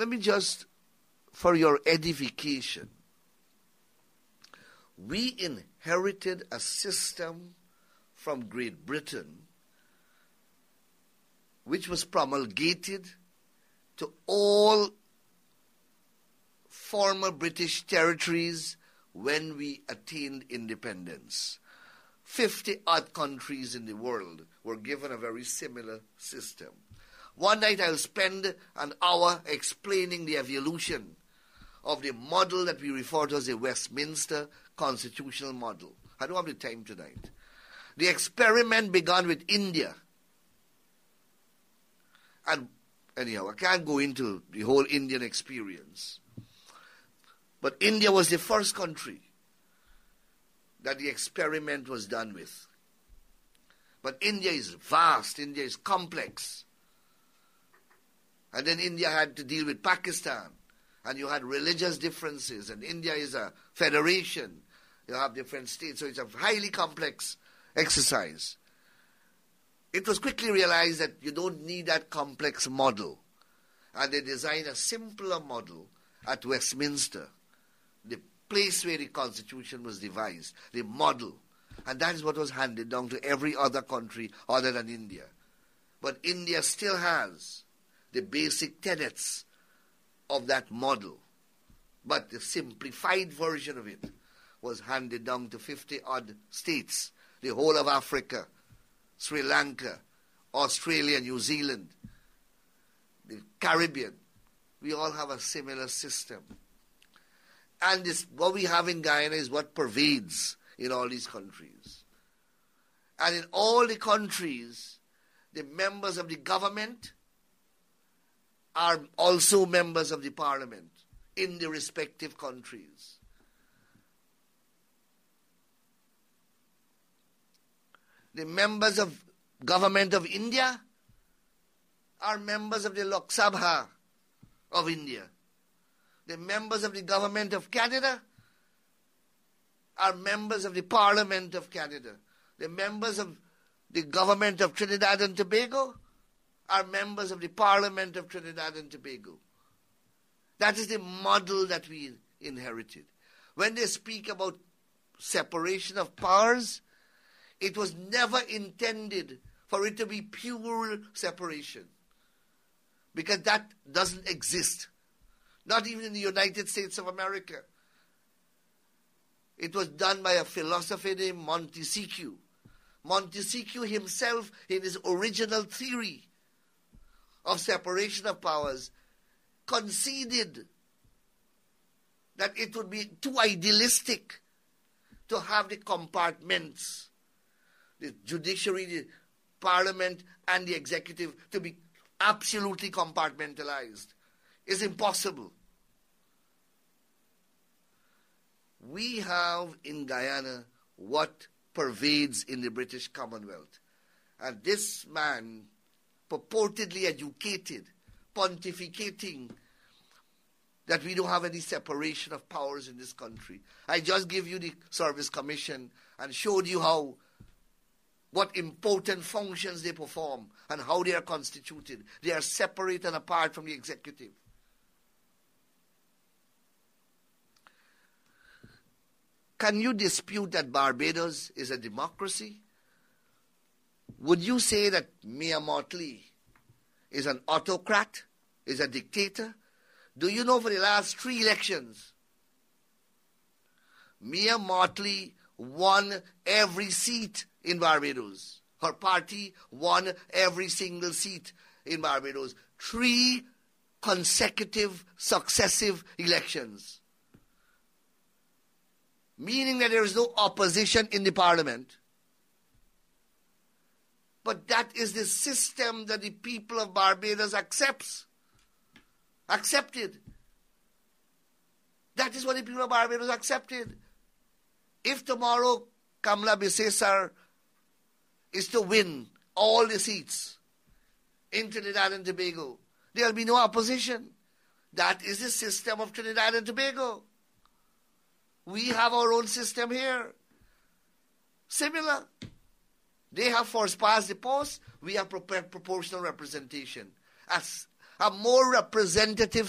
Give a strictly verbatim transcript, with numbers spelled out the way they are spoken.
let me just, for your edification, we inherited a system from Great Britain which was promulgated to all former British territories when we attained independence. fifty-odd countries in the world were given a very similar system. One night I'll spend an hour explaining the evolution of the model that we refer to as the Westminster constitutional model. I don't have the time tonight. The experiment began with India. And anyhow, I can't go into the whole Indian experience. But India was the first country that the experiment was done with. But India is vast, India is complex. And then India had to deal with Pakistan. And you had religious differences. And India is a federation. You have different states. So it's a highly complex exercise. It was quickly realized that you don't need that complex model. And they designed a simpler model at Westminster, the place where the Constitution was devised, the model. And that is what was handed down to every other country other than India. But India still has the basic tenets of that model. But the simplified version of it was handed down to fifty-odd states, the whole of Africa, Sri Lanka, Australia, New Zealand, the Caribbean. We all have a similar system. And this, what we have in Guyana is what pervades in all these countries. And in all the countries, the members of the government are also members of the parliament in the respective countries. The members of government of India are members of the Lok Sabha of India. The members of the government of Canada are members of the Parliament of Canada. The members of the government of Trinidad and Tobago are members of the Parliament of Trinidad and Tobago. That is the model that we inherited. When they speak about separation of powers, it was never intended for it to be pure separation, because that doesn't exist. Not even in the United States of America. It was done by a philosopher named Montesquieu. Montesquieu himself, in his original theory of separation of powers, conceded that it would be too idealistic to have the compartments, the judiciary, the parliament, and the executive, to be absolutely compartmentalized. It's impossible. We have in Guyana what pervades in the British Commonwealth. And this man, purportedly educated, pontificating that we don't have any separation of powers in this country. I just gave you the Service Commission and showed you how, what important functions they perform and how they are constituted. They are separate and apart from the executive. Can you dispute that Barbados is a democracy? Would you say that Mia Mottley is an autocrat, is a dictator? Do you know for the last three elections, Mia Mottley won every seat in Barbados. Her party won every single seat in Barbados. Three consecutive, successive elections. Meaning that there is no opposition in the parliament. But that is the system that the people of Barbados accepts. Accepted. That is what the people of Barbados accepted. If tomorrow Kamla Bisesar is to win all the seats in Trinidad and Tobago, there will be no opposition. That is the system of Trinidad and Tobago. We have our own system here. Similar. They have first past the post. We have proportional representation. As a more representative